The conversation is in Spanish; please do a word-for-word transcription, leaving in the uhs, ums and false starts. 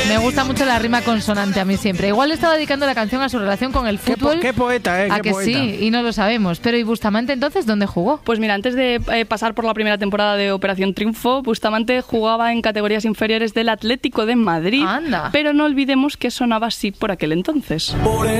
Me gusta mucho la rima consonante a mí siempre. Igual le estaba dedicando la canción a su relación con el fútbol. Qué, po- qué poeta, ¿eh? A Qué que poeta. sí, y no lo sabemos. Pero ¿y Bustamante entonces dónde jugó? Pues mira, antes de eh, pasar por la primera temporada de Operación Triunfo, Bustamante jugaba en categorías inferiores del Atlético de Madrid. Anda. Pero no olvidemos que sonaba así por aquel entonces.